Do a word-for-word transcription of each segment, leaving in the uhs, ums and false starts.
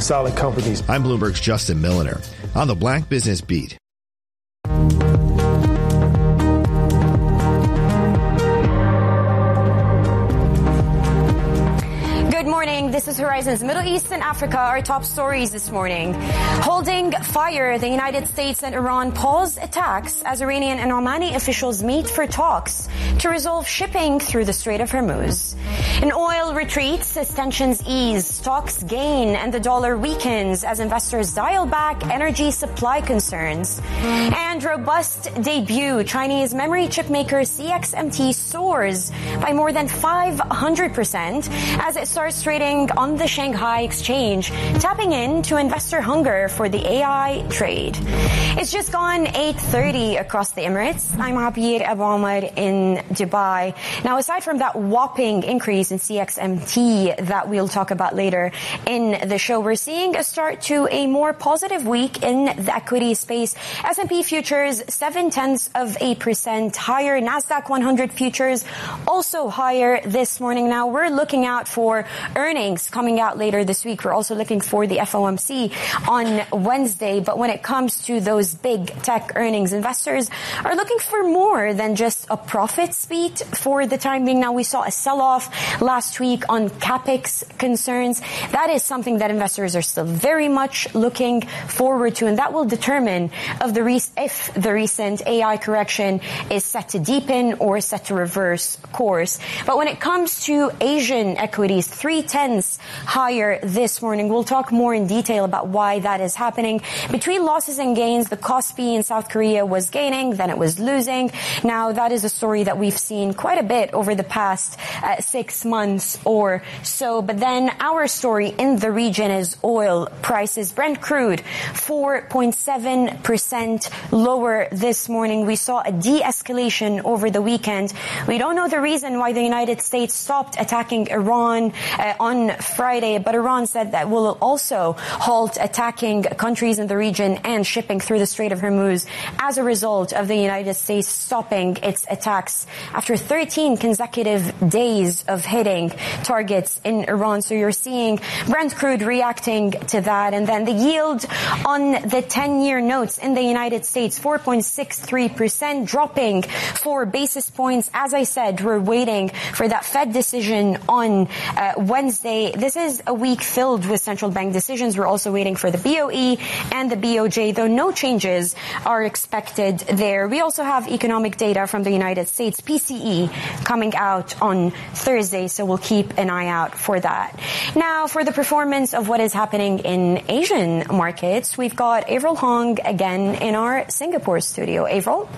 solid companies. I'm Bloomberg's Justin Milliner on the Black Business Beat. Good morning. This is Horizon's Middle East and Africa. Our top stories this morning. Holding fire, the United States and Iran pause attacks as Iranian and Omani officials meet for talks to resolve shipping through the Strait of Hormuz. And oil retreats as tensions ease, stocks gain, and the dollar weakens as investors dial back energy supply concerns. And robust debut, Chinese memory chip maker C X M T soars by more than five hundred percent as it starts trading on the Shanghai Exchange, tapping into investor hunger for the A I trade. It's just gone eight thirty across the Emirates. I'm Abir Abu Omar in Dubai. Now, aside from that whopping increase in C X M T that we'll talk about later in the show, we're seeing a start to a more positive week in the equity space. S and P futures seven tenths of a percent higher. NASDAQ one hundred futures also higher this morning. Now, we're looking out for earnings coming out later this week. We're also looking for the F O M C on Wednesday. But when it comes to those big tech earnings, investors are looking for more than just a profit beat for the time being. Now, we saw a sell-off last week on capex concerns. That is something that investors are still very much looking forward to, and that will determine of the re- if the recent A I correction is set to deepen or set to reverse course. But when it comes to Asian equities, three tenths higher this morning. We'll talk more in detail about why that is happening. Between losses and gains, the Kospi in South Korea was gaining, then it was losing. Now, that is a story that we've seen quite a bit over the past uh, six months or so. But then our story in the region is oil prices. Brent crude, four point seven percent lower this morning. We saw a de-escalation over the weekend. We don't know the reason why the United States stopped attacking Iran uh, on Friday, but Iran said that will also halt attacking countries in the region and shipping through the Strait of Hormuz as a result of the United States stopping its attacks after thirteen consecutive days of hitting targets in Iran. So you're seeing Brent crude reacting to that. And then the yield on the ten-year notes in the United States, four point six three percent, dropping four basis points. As I said, we're waiting for that Fed decision on uh, Wednesday. This is a week filled with central bank decisions. We're also waiting for the B O E and the B O J, though no changes are expected there. We also have economic data from the United States, P C E, coming out on Thursday, so we'll keep an eye out for that. Now, for the performance of what is happening in Asian markets, we've got Avril Hong again in our Singapore studio. Avril?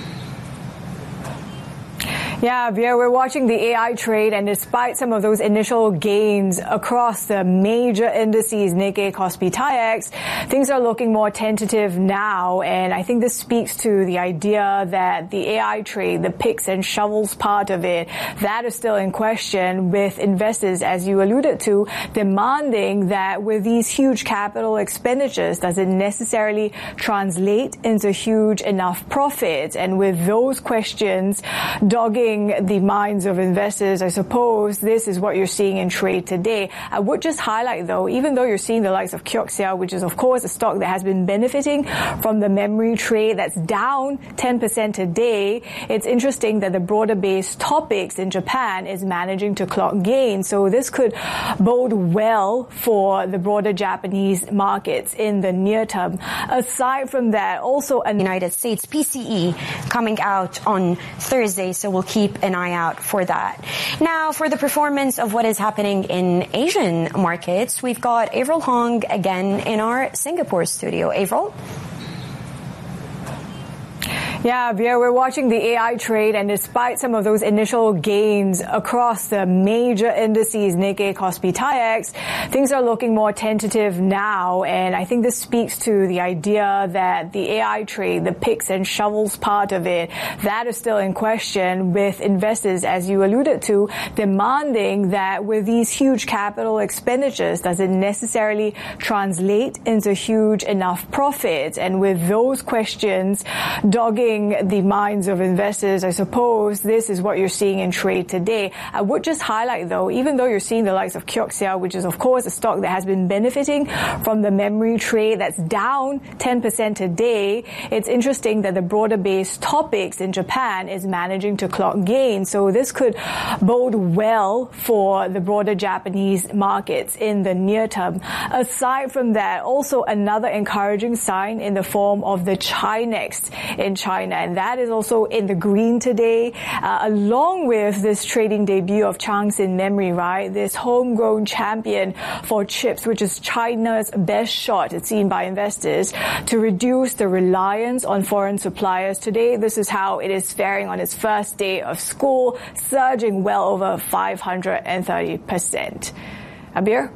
Yeah, Bia, we're watching the A I trade, and despite some of those initial gains across the major indices, Nikkei, Kospi, TAIEX, things are looking more tentative now. And I think this speaks to the idea that the A I trade, the picks and shovels part of it, that is still in question, with investors, as you alluded to, demanding that with these huge capital expenditures, does it necessarily translate into huge enough profits? And with those questions dogging the minds of investors, I suppose this is what you're seeing in trade today. I would just highlight, though, even though you're seeing the likes of Kioxia, which is, of course, a stock that has been benefiting from the memory trade that's down ten percent today, it's interesting that the broader base topics in Japan is managing to clock gains. So this could bode well for the broader Japanese markets in the near term. Aside from that, also a United States P C E coming out on Thursday, so we'll keep an eye out for that. Now, for the performance of what is happening in Asian markets, we've got Avril Hong again in our Singapore studio. Avril? Yeah, Bia, we're watching the A I trade, and despite some of those initial gains across the major indices, Nikkei, Kospi, TAIEX, things are looking more tentative now. And I think this speaks to the idea that the A I trade, the picks and shovels part of it, that is still in question, with investors, as you alluded to, demanding that with these huge capital expenditures, does it necessarily translate into huge enough profits? And with those questions dogging capturing the minds of investors, I suppose this is what you're seeing in trade today. I would just highlight, though, even though you're seeing the likes of Kioxia, which is, of course, a stock that has been benefiting from the memory trade that's down ten percent today, it's interesting that the broader base topics in Japan is managing to clock gains. So this could bode well for the broader Japanese markets in the near term. Aside from that, also another encouraging sign in the form of the Chinex in China, and that is also in the green today, uh, along with this trading debut of Changxin Memory, right? This homegrown champion for chips, which is China's best shot, it's seen by investors, to reduce the reliance on foreign suppliers. Today, this is how it is faring on its first day of school, surging well over five hundred thirty percent. Abir?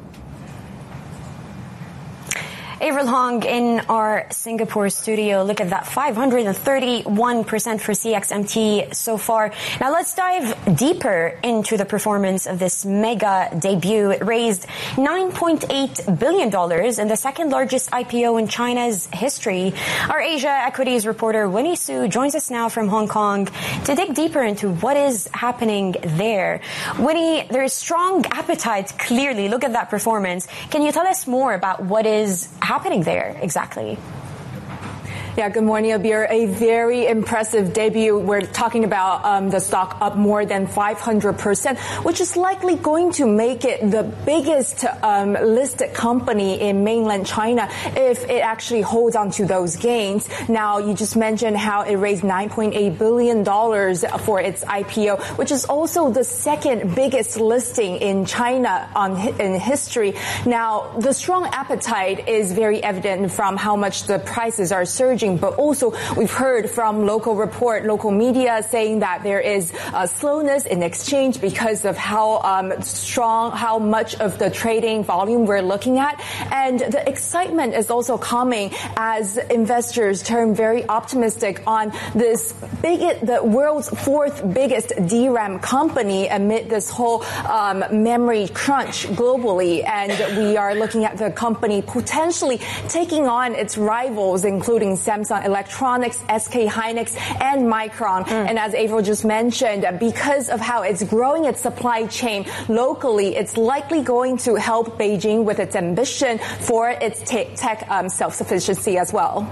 Avril Hong in our Singapore studio. Look at that, five hundred thirty-one percent for C X M T so far. Now let's dive deeper into the performance of this mega debut. It raised nine point eight billion dollars and the second largest I P O in China's history. Our Asia Equities reporter Winnie Su joins us now from Hong Kong to dig deeper into what is happening there. Winnie, there is strong appetite, clearly. Look at that performance. Can you tell us more about what is happening there exactly? Yeah, good morning, Abir. A very impressive debut. We're talking about um, the stock up more than five hundred percent, which is likely going to make it the biggest um, listed company in mainland China if it actually holds on to those gains. Now, you just mentioned how it raised nine point eight billion dollars for its I P O, which is also the second biggest listing in China on, in history. Now, the strong appetite is very evident from how much the prices are surging. But also, we've heard from local report, local media saying that there is a slowness in exchange because of how um, strong, how much of the trading volume we're looking at. And the excitement is also coming as investors turn very optimistic on this big, the world's fourth biggest D RAM company amid this whole um, memory crunch globally. And we are looking at the company potentially taking on its rivals, including Samsung Electronics, S K Hynix, and Micron. Mm. And as Avril just mentioned, because of how it's growing its supply chain locally, it's likely going to help Beijing with its ambition for its te- tech um, self-sufficiency as well.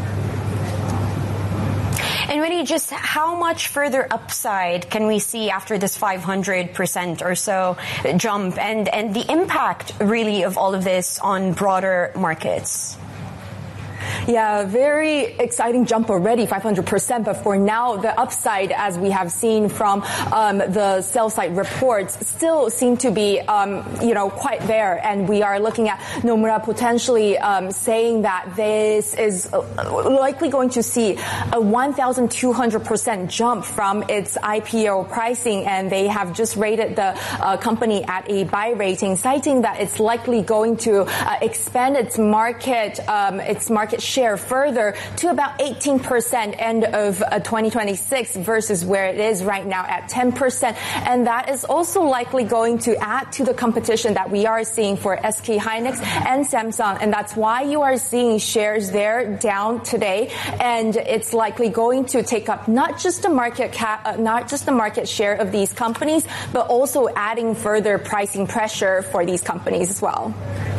And really, just how much further upside can we see after this five hundred percent or so jump, and, and the impact really of all of this on broader markets? Yeah, very exciting jump already, five hundred percent. But for now, the upside, as we have seen from um, the sell-side reports, still seem to be, um, you know, quite there. And we are looking at Nomura potentially um, saying that this is likely going to see a one thousand two hundred percent jump from its I P O pricing. And they have just rated the uh, company at a buy rating, citing that it's likely going to uh, expand its market, um, its market share further to about eighteen percent end of uh, twenty twenty-six versus where it is right now at ten percent. And that is also likely going to add to the competition that we are seeing for S K Hynix and Samsung. And that's why you are seeing shares there down today. And it's likely going to take up not just the market cap, uh, not just the market share of these companies, but also adding further pricing pressure for these companies as well.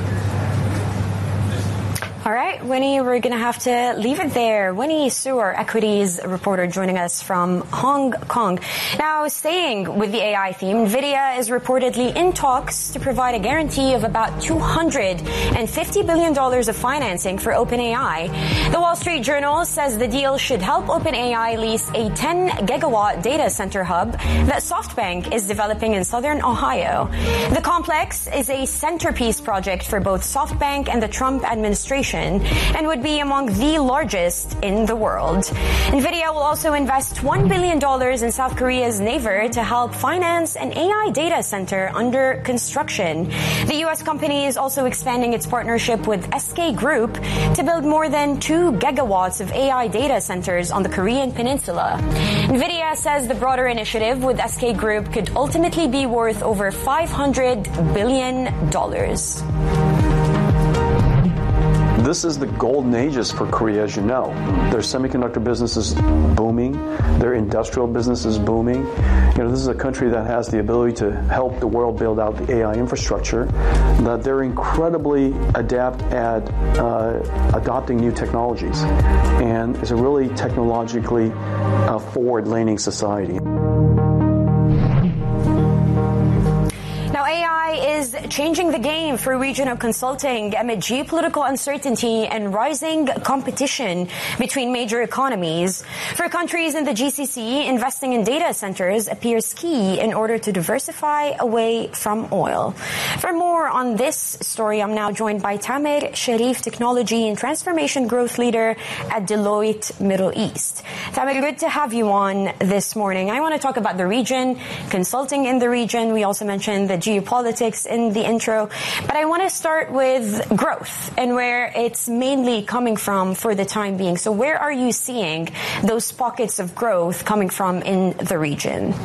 All right, Winnie, we're going to have to leave it there. Winnie Su, our equities reporter, joining us from Hong Kong. Now, staying with the A I theme, NVIDIA is reportedly in talks to provide a guarantee of about two hundred fifty billion dollars of financing for OpenAI. The Wall Street Journal says the deal should help OpenAI lease a ten gigawatt data center hub that SoftBank is developing in southern Ohio. The complex is a centerpiece project for both SoftBank and the Trump administration, and would be among the largest in the world. NVIDIA will also invest one billion dollars in South Korea's Naver to help finance an A I data center under construction. The U S company is also expanding its partnership with S K Group to build more than two gigawatts of A I data centers on the Korean peninsula. NVIDIA says the broader initiative with S K Group could ultimately be worth over five hundred billion dollars. this is the golden ages for Korea, as you know. Their semiconductor business is booming. Their industrial business is booming. You know, this is a country that has the ability to help the world build out the A I infrastructure, that they're incredibly adept at uh, adopting new technologies, and is a really technologically uh, forward-leaning society. Now, A I is changing the game for regional consulting amid geopolitical uncertainty and rising competition between major economies. For countries in the G C C, investing in data centers appears key in order to diversify away from oil. For more on this story, I'm now joined by Tamer Sharif, Technology and Transformation Growth Leader at Deloitte Middle East. Tamer, good to have you on this morning. I want to talk about the region, consulting in the region. We also mentioned the geopolitics in the intro, but I want to start with growth and where it's mainly coming from for the time being. So where are you seeing those pockets of growth coming from in the region?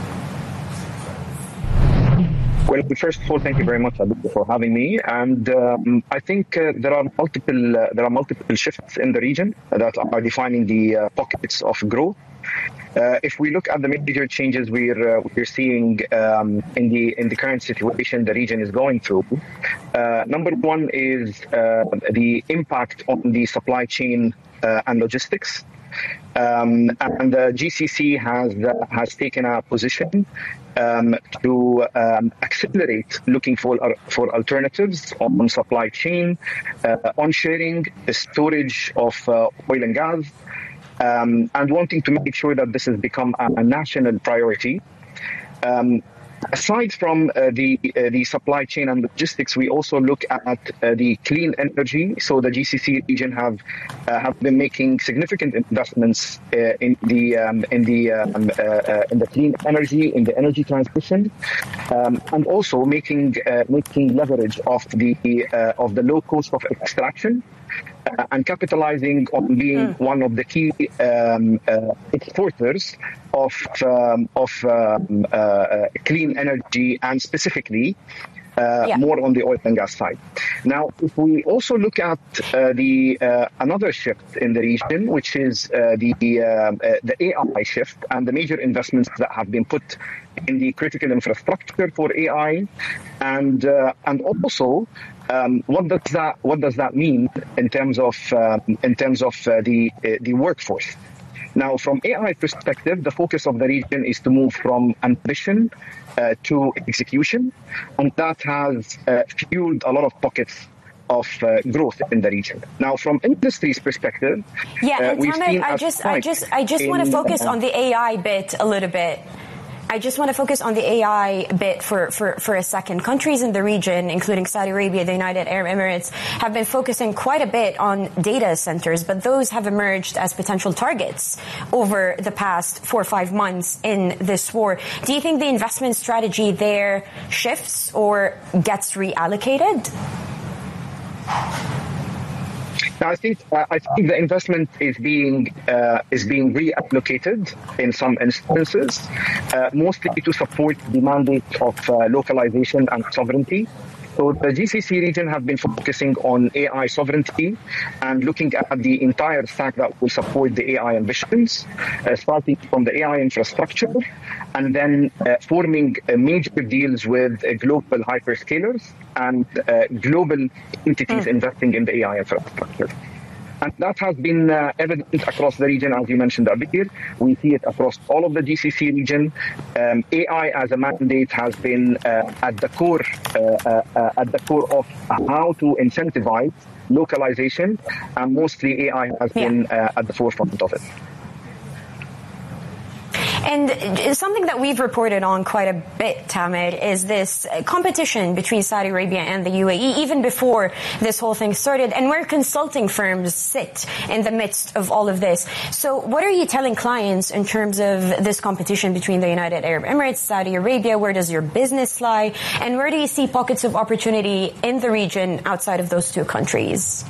Well, first of all, thank you very much for having me. And um, I think uh, there are multiple uh, there are multiple shifts in the region that are defining the uh, pockets of growth. Uh, if we look at the major changes we're uh, we're seeing um, in the in the current situation the region is going through, uh, number one is uh, the impact on the supply chain uh, and logistics. Um, and the G C C has uh, has taken a position um, to um, accelerate looking for uh, for alternatives on supply chain, uh, on sharing, the storage of uh, oil and gas, um, and wanting to make sure that this has become a, a national priority. Um, Aside from uh, the uh, the supply chain and logistics, we also look at uh, the clean energy. So the G C C region have uh, have been making significant investments uh, in the um, in the um, uh, uh, in the clean energy, in the energy transition, um, and also making uh, making leverage of the uh, of the low cost of extraction. Uh, and capitalizing on being mm. one of the key um, uh, exporters of um, of um, uh, uh, clean energy, and specifically uh, yeah. more on the oil and gas side. Now, if we also look at uh, the uh, another shift in the region, which is uh, the uh, uh, the A I shift and the major investments that have been put in the critical infrastructure for A I, and uh, and also. Um, what does that What does that mean in terms of uh, in terms of uh, the uh, the workforce? Now, from A I perspective, the focus of the region is to move from ambition uh, to execution, and that has uh, fueled a lot of pockets of uh, growth in the region. Now, from industry's perspective, yeah, uh, we've Tamer, seen I just I just I just want to focus uh, on the A I bit a little bit. I just want to focus on the A I bit for, for, for a second. Countries in the region, including Saudi Arabia, the United Arab Emirates, have been focusing quite a bit on data centers, but those have emerged as potential targets over the past four or five months in this war. Do you think the investment strategy there shifts or gets reallocated? Now, I think uh, I think the investment is being uh, is being reallocated in some instances, uh, mostly to support the mandate of uh, localization and sovereignty. So the G C C region have been focusing on A I sovereignty and looking at the entire stack that will support the A I ambitions, uh, starting from the A I infrastructure, and then uh, forming uh, major deals with uh, global hyperscalers and uh, global entities mm. investing in the A I infrastructure. And that has been uh, evident across the region, as you mentioned, Abir. We see it across all of the G C C region. Um, A I as a mandate has been uh, at the core, uh, uh, at the core of how to incentivize localization, and mostly A I has yeah. been uh, at the forefront of it. And something that we've reported on quite a bit, Tamer, is this competition between Saudi Arabia and the U A E, even before this whole thing started, and where consulting firms sit in the midst of all of this. So what are you telling clients in terms of this competition between the United Arab Emirates, Saudi Arabia? Where does your business lie? And where do you see pockets of opportunity in the region outside of those two countries?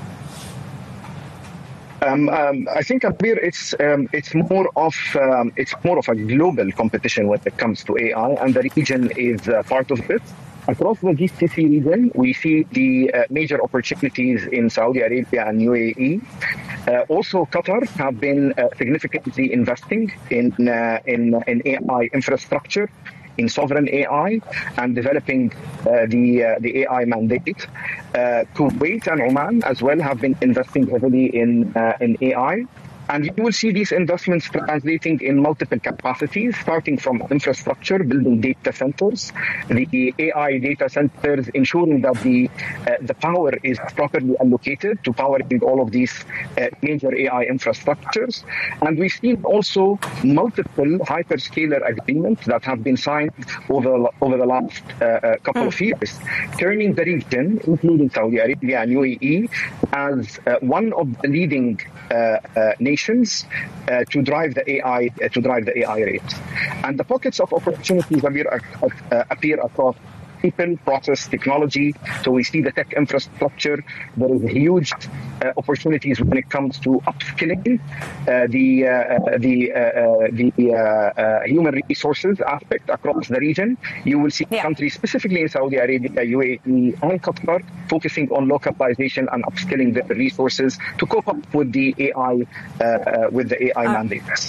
Um, um, I think, Abir, it's um, it's more of um, it's more of a global competition when it comes to A I, and the region is uh, part of it. Across the G C C region, we see the uh, major opportunities in Saudi Arabia and U A E. Uh, also, Qatar have been uh, significantly investing in, uh, in, in A I infrastructure, in sovereign A I, and developing uh, the uh, the A I mandate. Uh, Kuwait and Oman as well have been investing heavily in uh, in A I. And you will see these investments translating in multiple capacities, starting from infrastructure, building data centers, the A I data centers, ensuring that the uh, the power is properly allocated to powering all of these uh, major A I infrastructures. And we've seen also multiple hyperscaler agreements that have been signed over, over the last uh, uh, couple of years, turning the region, including Saudi Arabia and U A E, as uh, one of the leading uh, uh, nations Uh, to drive the A I uh, to drive the A I rates. And the pockets of opportunities appear, uh, appear across people, process, technology. So we see the tech infrastructure. There is huge uh, opportunities when it comes to upskilling uh, the uh, the uh, the uh, uh, human resources aspect across the region. You will see yeah. countries, specifically in Saudi Arabia, U A E, and Qatar, focusing on localization and upskilling the resources to cope up with the A I uh, uh, with the A I uh, mandates.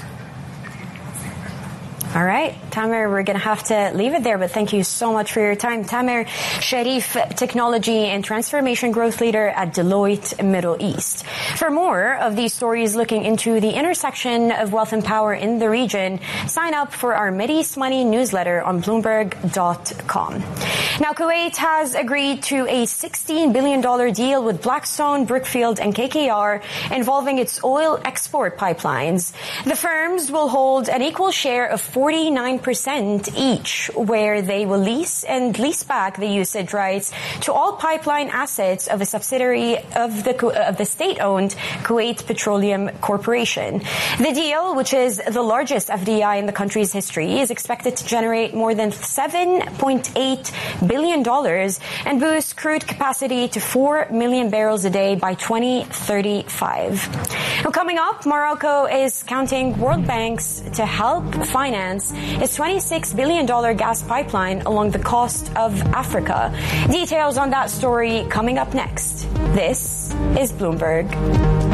All right, Tamer, we're going to have to leave it there, but thank you so much for your time. Tamer Sharif, Technology and Transformation Growth Leader at Deloitte Middle East. For more of these stories looking into the intersection of wealth and power in the region, sign up for our Mideast Money newsletter on Bloomberg dot com. Now, Kuwait has agreed to a sixteen billion dollars deal with Blackstone, Brookfield, and K K R involving its oil export pipelines. The firms will hold an equal share of forty-nine percent each, where they will lease and lease back the usage rights to all pipeline assets of a subsidiary of the of the state-owned Kuwait Petroleum Corporation. The deal, which is the largest F D I in the country's history, is expected to generate more than seven point eight billion dollars and boost crude capacity to four million barrels a day by twenty thirty-five. Now, coming up, Morocco is counting World Banks to help finance its twenty-six billion dollars gas pipeline along the coast of Africa. Details on that story coming up next. This is Bloomberg.